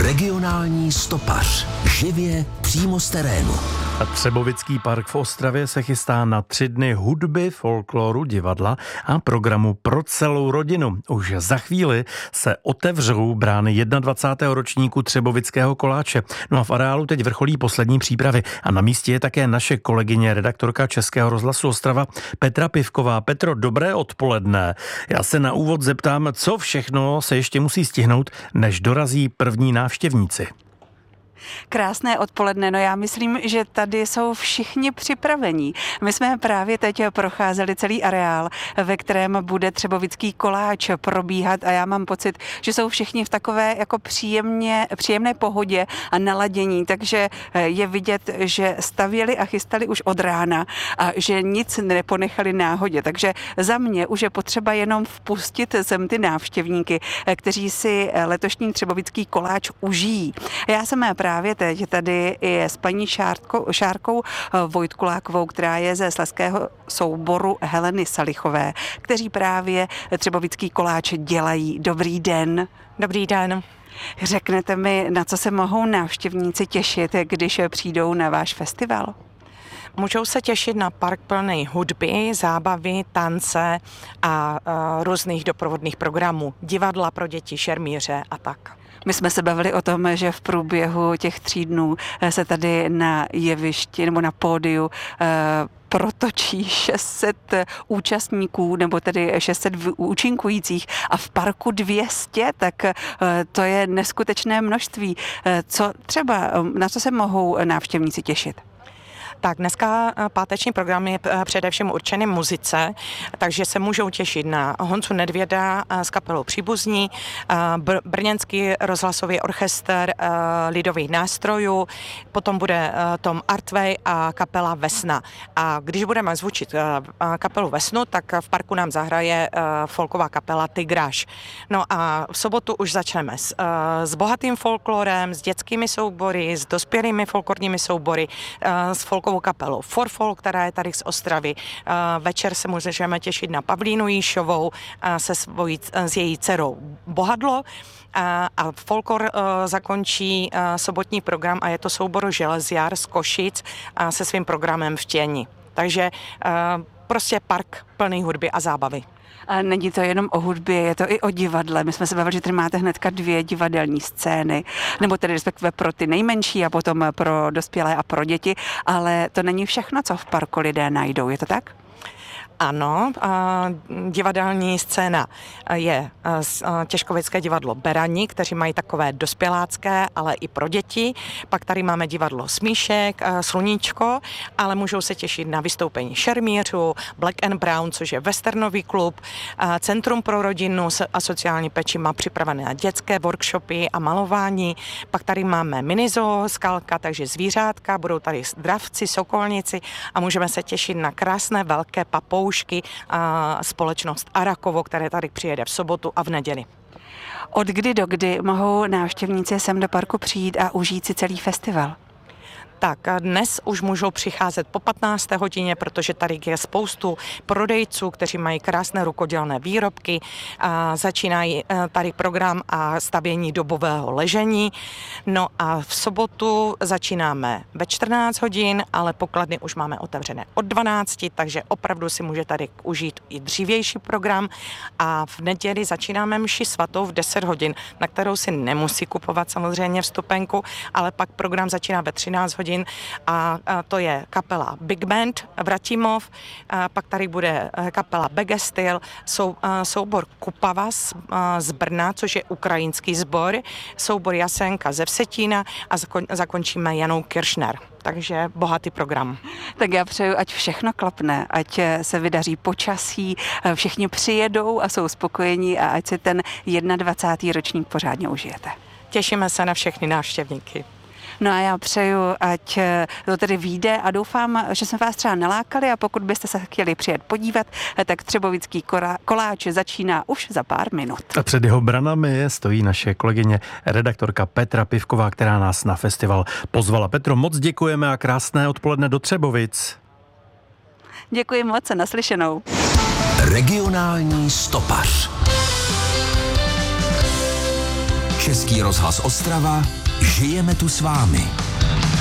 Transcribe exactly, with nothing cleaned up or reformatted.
Regionální stopař. Živě přímo z terénu. A Třebovický park v Ostravě se chystá na tři dny hudby, folkloru, divadla a programu pro celou rodinu. Už za chvíli se otevřou brány dvacátého prvního ročníku Třebovického koláče. No a v areálu teď vrcholí poslední přípravy a na místě je také naše kolegyně, redaktorka Českého rozhlasu Ostrava Petra Pivková. Petro, dobré odpoledne. Já se na úvod zeptám, co všechno se ještě musí stihnout, než dorazí první návštěvníci. Krásné odpoledne, no já myslím, že tady jsou všichni připravení. My jsme právě teď procházeli celý areál, ve kterém bude Třebovický koláč probíhat a já mám pocit, že jsou všichni v takové jako příjemně, příjemné pohodě a naladění, takže je vidět, že stavěli a chystali už od rána a že nic neponechali náhodě, takže za mě už je potřeba jenom vpustit sem ty návštěvníky, kteří si letošní Třebovický koláč užijí. Já jsem právě Právě teď tady i s paní Šárkou, Šárkou Vojtkulákovou, která je ze slezského souboru Heleny Salichové, kteří právě Třebovický koláč dělají. Dobrý den. Dobrý den. Řeknete mi, na co se mohou návštěvníci těšit, když přijdou na váš festival? Můžou se těšit na park plný hudby, zábavy, tance a, a různých doprovodných programů, divadla pro děti, šermíře a tak. My jsme se bavili o tom, že v průběhu těch tří dnů se tady na jevišti nebo na pódiu protočí šest set účastníků, nebo tedy šest set účinkujících a v parku dvě stě, tak to je neskutečné množství. Co třeba, na co se mohou návštěvníci těšit? Tak dneska páteční program je především určený muzice, takže se můžou těšit na Honzu Nedvěda s kapelou Příbuzní, Br- Brněnský rozhlasový orchestr lidových nástrojů, potom bude Tom Artway a kapela Vesna. A když budeme zvučit kapelu Vesnu, tak v parku nám zahraje folková kapela Tygráš. No a v sobotu už začneme s, s bohatým folklorem, s dětskými soubory, s dospělými folklorními soubory, s folk kapelou Forfolk, která je tady z Ostravy. Večer se můžeme těšit na Pavlínu Jíšovou se svojí, s její dcerou Bohadlo a, a folklor zakončí sobotní program a je to soubor Železjar z Košic se svým programem Vtěni. Takže prostě park plný hudby a zábavy. A není to jenom o hudbě, je to i o divadle. My jsme se bavili, že tady máte hnedka dvě divadelní scény, nebo tedy respektive pro ty nejmenší a potom pro dospělé a pro děti, ale to není všechno, co v parku lidé najdou, je to tak? Ano, divadelní scéna je Těžkovické divadlo Berani, kteří mají takové dospělácké, ale i pro děti. Pak tady máme divadlo Smíšek, Sluníčko, ale můžou se těšit na vystoupení šermířů, Black and Brown, což je westernový klub, Centrum pro rodinu a sociální péči má připravené dětské workshopy a malování. Pak tady máme minizoo, skalka, takže zvířátka, budou tady dravci, sokolníci a můžeme se těšit na krásné velké papoušky a společnost Arakovo, které tady přijede v sobotu a v neděli. Od kdy do kdy mohou návštěvníci sem do parku přijít a užít si celý festival? Tak dnes už můžou přicházet po patnácté hodině, protože tady je spoustu prodejců, kteří mají krásné rukodělné výrobky. A začínají tady program a stavění dobového ležení. No a v sobotu začínáme ve čtrnáct hodin, ale pokladny už máme otevřené od dvanácti, takže opravdu si může tady užít i dřívější program. A v neděli začínáme mši svatou v deset hodin, na kterou si nemusí kupovat samozřejmě vstupenku, ale pak program začíná ve třináct hodin. A to je kapela Big Band Vratimov, a pak tady bude kapela Begestil, sou, soubor Kupava z, z Brna, což je ukrajinský sbor, soubor Jasenka ze Vsetína a zakončíme Janou Kiršner. Takže bohatý program. Tak já přeju, ať všechno klapne, ať se vydaří počasí, všichni přijedou a jsou spokojení a ať si ten dvacátý první ročník pořádně užijete. Těšíme se na všechny návštěvníky. No a já přeju, ať to tedy vyjde a doufám, že jsme vás třeba nalákali a pokud byste se chtěli přijet podívat, tak Třebovický koláč začíná už za pár minut. A před jeho branami stojí naše kolegyně redaktorka Petra Pivková, která nás na festival pozvala. Petro, moc děkujeme a krásné odpoledne do Třebovic. Děkuji moc, naslyšenou. Regionální stopař. Český rozhlas Ostrava, žijeme tu s vámi.